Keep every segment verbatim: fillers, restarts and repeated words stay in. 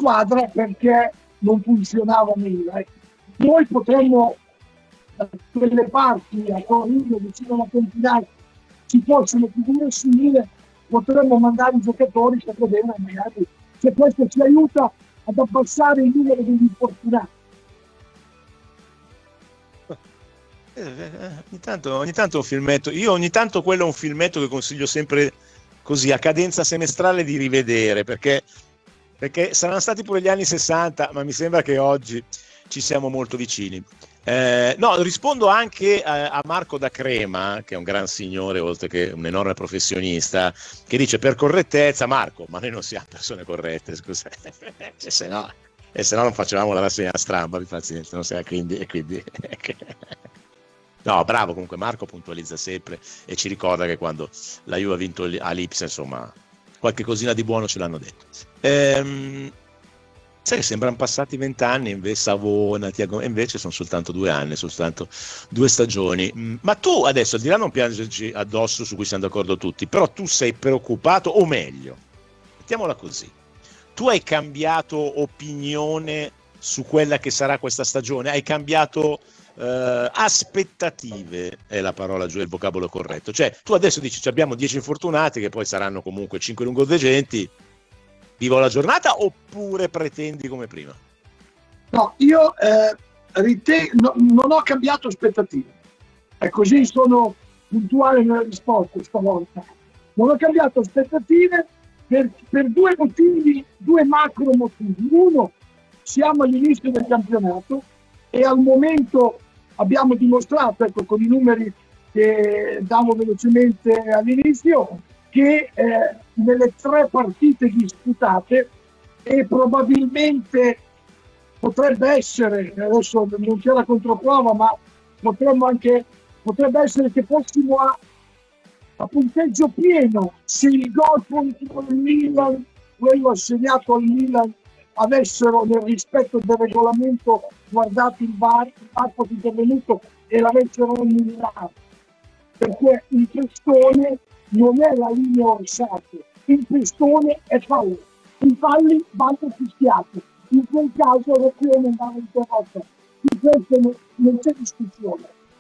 squadra perché non funzionava nulla. Noi potremmo, da quelle parti a Torino, vicino alla Pentinale, ci fossero figure simili, potremmo mandare i giocatori per vedere magari se questo ci aiuta ad abbassare il numero degli infortunati. Eh, eh, ogni tanto, ogni tanto un filmetto, io ogni tanto quello è un filmetto che consiglio sempre così a cadenza semestrale di rivedere, perché, perché saranno stati pure gli anni sessanta, ma mi sembra che oggi ci siamo molto vicini. Eh, no, rispondo anche a, a Marco da Crema, che è un gran signore oltre che un enorme professionista, che dice per correttezza, Marco, ma noi non siamo persone corrette, scusa, cioè, se no, e se no non facevamo la rassegna stampa, vi pazienza, non sia, quindi, e quindi no, bravo, comunque Marco puntualizza sempre e ci ricorda che quando la Juve ha vinto all'Ipsa, insomma, qualche cosina di buono ce l'hanno detto. Ehm, sai che sembrano passati vent'anni, invece Savona, Tiago, e invece sono soltanto due anni, soltanto due stagioni. Ma tu adesso, al di là non piangerci addosso, su cui siamo d'accordo tutti, però tu sei preoccupato, o meglio, mettiamola così, tu hai cambiato opinione su quella che sarà questa stagione, hai cambiato Uh, aspettative è la parola giù, è il vocabolo corretto, cioè tu adesso dici abbiamo dieci infortunati che poi saranno comunque cinque lungodegenti, vivo la giornata, oppure pretendi come prima? No, io eh, ritengo, no, non ho cambiato aspettative, e così sono puntuale nella risposta stavolta. Non ho cambiato aspettative per, per due motivi, due macro motivi. Uno, siamo all'inizio del campionato e al momento abbiamo dimostrato, ecco, con i numeri che davo velocemente all'inizio, che eh, nelle tre partite disputate e probabilmente potrebbe essere, adesso non c'è la controprova, ma potremmo anche, potrebbe essere che fossimo a, a punteggio pieno se il gol contro il Milan, quello assegnato al Milan, avessero nel rispetto del regolamento guardato il V A R, il V A R fosse intervenuto e l'avessero annullato, perché il testone non è la linea orsata, il testone è fallo, i falli vanno fischiati, in quel caso l'azione andava interrotta, di questo non, non c'è discussione.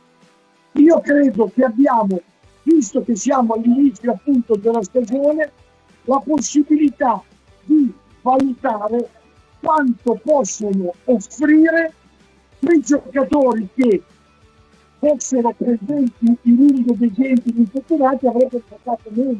Io credo che abbiamo, visto che siamo all'inizio appunto della stagione, la possibilità di valutare quanto possono offrire quei giocatori che fossero presenti in uno dei genti infortunati, avrebbero giocato meno.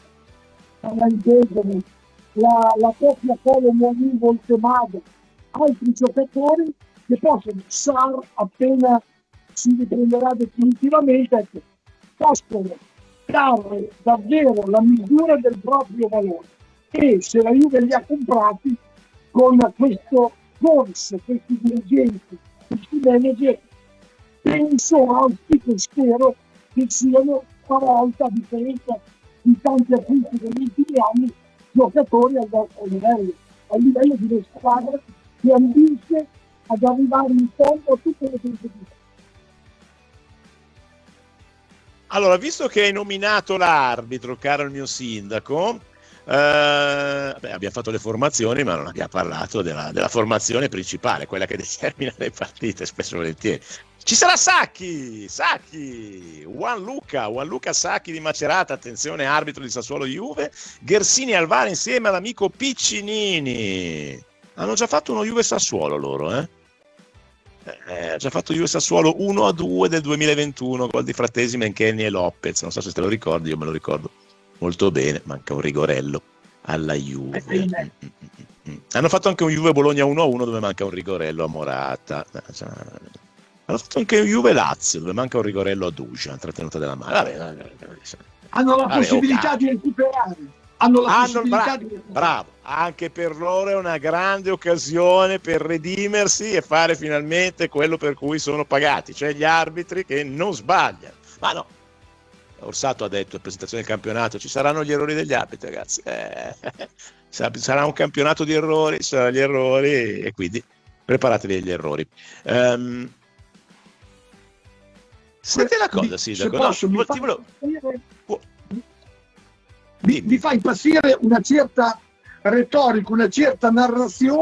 La, la coppia Polo Muani Voltemade, altri giocatori che possono, Sar appena si riprenderà definitivamente, ecco, possono dare davvero la misura del proprio valore, e se la Juve li ha comprati con questo corso, questi dirigenti, questi manager, penso, auspico, spero che siano stavolta, a differenza di tanti acquisti degli ultimi anni, giocatori al nostro livello, a livello di una squadra che ambisce ad arrivare in fondo a tutte le competizioni. Allora, visto che hai nominato l'arbitro, caro il mio sindaco, eh, beh, abbiamo fatto le formazioni, ma non abbiamo parlato della, della formazione principale, quella che determina le partite, spesso e volentieri. Ci sarà Sacchi, Sacchi, Juan Luca, Juan Luca Sacchi di Macerata, attenzione, arbitro di Sassuolo Juve, Gersini al V A R insieme all'amico Piccinini. Hanno già fatto uno Juve Sassuolo loro, eh? Eh, ha già fatto Juve Sassuolo uno a due del duemilaventuno, gol di Frattesi, Mencheni e Lopez. Non so se te lo ricordi, io me lo ricordo molto bene. Manca un rigorello alla Juve. Mm, mm, mm, mm. Hanno fatto anche un Juve Bologna uno a uno dove manca un rigorello a Morata. Hanno fatto anche un Juve Lazio dove manca un rigorello a Dujan, trattenuta della mano. Vabbè, vabbè, vabbè. Hanno la Vabbè, possibilità okay. di recuperare. Hanno la Hanno, possibilità bra- di recuperare. Bravo, anche per loro è una grande occasione per redimersi e fare finalmente quello per cui sono pagati, cioè gli arbitri che non sbagliano. Ma no, Orsato ha detto in presentazione del campionato ci saranno gli errori degli arbitri, ragazzi, eh, sarà un campionato di errori, ci saranno gli errori e quindi preparatevi agli errori. Um, senti la cosa, Sindaco, no, posso, ti mi, volevo... fa... mi, mi fa impazzire una certa retorica, una certa narrazione